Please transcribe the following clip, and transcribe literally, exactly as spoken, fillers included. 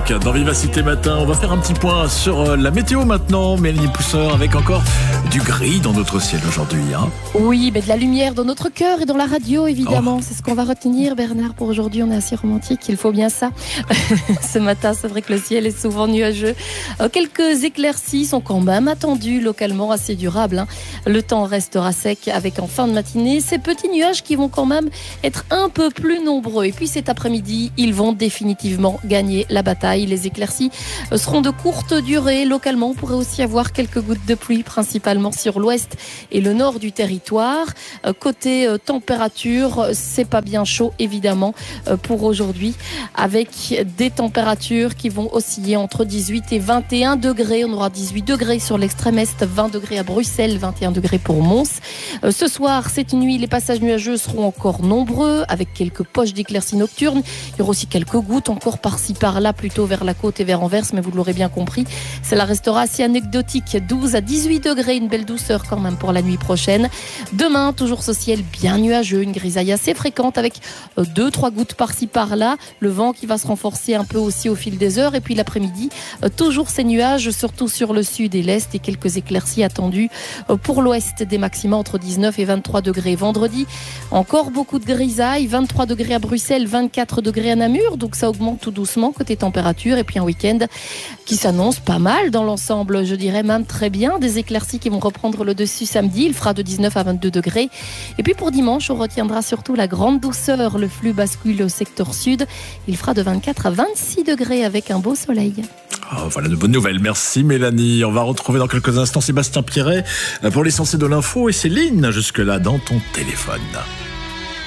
Music dans Vivacité Matin. On va faire un petit point sur la météo maintenant. Mélanie Pousseur avec encore du gris dans notre ciel aujourd'hui. Hein. Oui, mais de la lumière dans notre cœur et dans la radio évidemment. Oh. C'est ce qu'on va retenir, Bernard, pour aujourd'hui. On est assez romantique, il faut bien ça. Ce matin, c'est vrai que le ciel est souvent nuageux. Quelques éclaircies sont quand même attendues localement, assez durables. Hein. Le temps restera sec avec en fin de matinée ces petits nuages qui vont quand même être un peu plus nombreux. Et puis cet après-midi, ils vont définitivement gagner la bataille. Les éclaircies seront de courte durée. Localement, on pourrait aussi avoir quelques gouttes de pluie, principalement sur l'ouest et le nord du territoire. Côté température, c'est pas bien chaud évidemment pour aujourd'hui, avec des températures qui vont osciller entre dix-huit et vingt et un degrés. On aura dix-huit degrés sur l'extrême est, vingt degrés à Bruxelles, vingt et un degrés pour Mons. Ce soir, cette nuit, les passages nuageux seront encore nombreux, avec quelques poches d'éclaircies nocturnes. Il y aura aussi quelques gouttes encore par-ci par-là, plutôt vers la côte et vers Anvers, mais vous l'aurez bien compris, cela restera assez anecdotique. douze à dix-huit degrés, une belle douceur quand même pour la nuit prochaine. Demain, toujours ce ciel bien nuageux, une grisaille assez fréquente avec deux trois gouttes par-ci par-là, le vent qui va se renforcer un peu aussi au fil des heures, et puis l'après-midi, toujours ces nuages, surtout sur le sud et l'est, et quelques éclaircies attendues pour l'ouest, des maxima entre dix-neuf et vingt-trois degrés. Vendredi, encore beaucoup de grisailles, vingt-trois degrés à Bruxelles, vingt-quatre degrés à Namur, donc ça augmente tout doucement côté température, et puis un week-end qui s'annonce pas mal dans l'ensemble, je dirais même très bien, des éclaircies qui vont reprendre le dessus samedi, il fera de dix-neuf à vingt-deux degrés, et puis pour dimanche, on retiendra surtout la grande douceur, le flux bascule au secteur sud, il fera de vingt-quatre à vingt-six degrés avec un beau soleil. Oh, voilà de bonnes nouvelles, merci Mélanie. On va retrouver dans quelques instants Sébastien Pierret pour l'essentiel de l'info et Céline jusque là dans ton téléphone.